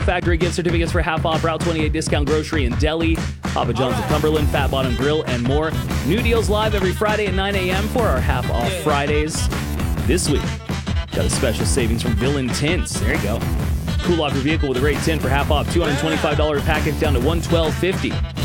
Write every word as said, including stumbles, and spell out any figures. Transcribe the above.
Factory gift certificates for half off Route twenty-eight Discount Grocery and Deli, Papa John's of Cumberland, Fat Bottom Grill, and more. New deals live every Friday at nine a.m. for our half off Fridays. This week, got a special savings from Villain Tints. There you go. Cool off your vehicle with a great tint for half off. two hundred twenty-five dollars package down to one hundred twelve dollars and fifty cents.